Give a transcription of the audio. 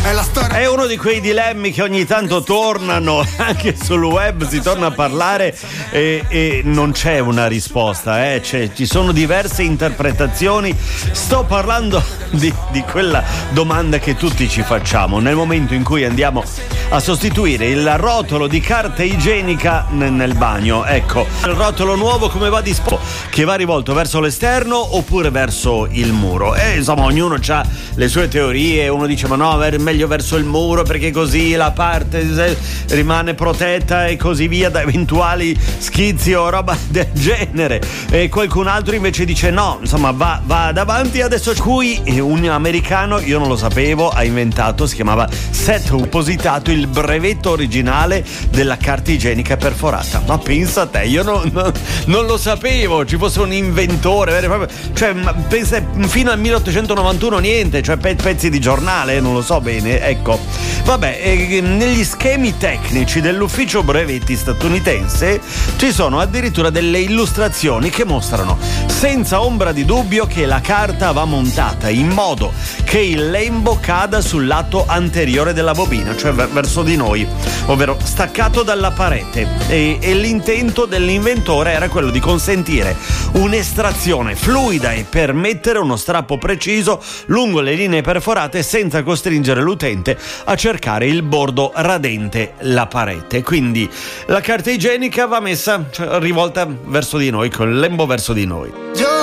È la storia. È uno di quei dilemmi che ogni tanto tornano anche sul web, si torna a parlare e non c'è una risposta, ci sono diverse interpretazioni. Sto parlando di quella domanda che tutti ci facciamo nel momento in cui andiamo a sostituire il rotolo di carta igienica nel bagno. Ecco, il rotolo nuovo come va disposto? Che va rivolto verso l'esterno oppure verso il muro? E insomma, ognuno ha le sue teorie. Uno dice ma no, meglio verso il muro perché così la parte rimane protetta e così via da eventuali schizzi o roba del genere. E qualcun altro invece dice no, insomma va davanti. Adesso cui un americano, io non lo sapevo, ha inventato, si chiamava Seth, depositato il brevetto originale della carta igienica perforata. Ma pensa a te, io non lo sapevo ci fosse un inventore, cioè pensa, fino al 1891 niente, cioè pezzi di giornale, non lo so bene, ecco. Vabbè, negli schemi tecnici dell'ufficio brevetti statunitense ci sono addirittura delle illustrazioni che mostrano senza ombra di dubbio che la carta va montata in modo che il lembo cada sul lato anteriore della bobina, cioè verso di noi, ovvero staccato dalla parete, e l'intento dell'inventore era quello di consentire un'estrazione fluida e permettere uno strappo preciso lungo le linee perforate senza costringere l'utente a cercare il bordo radente la parete. Quindi la carta igienica va messa, rivolta verso di noi, con il lembo verso di noi.